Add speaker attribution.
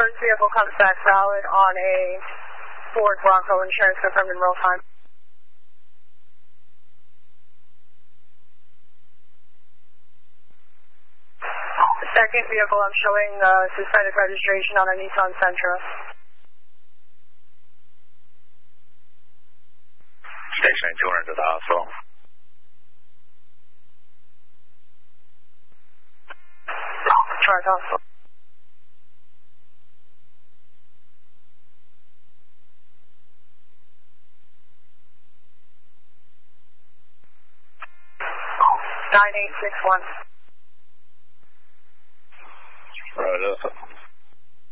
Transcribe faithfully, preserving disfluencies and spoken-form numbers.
Speaker 1: This vehicle comes back valid on a Ford Bronco, insurance confirmed in real time. The second vehicle I'm showing uh, suspended registration on a Nissan Sentra.
Speaker 2: Station two hundred to the hospital.
Speaker 1: Charge hospital. nine eight six one.
Speaker 2: Right up.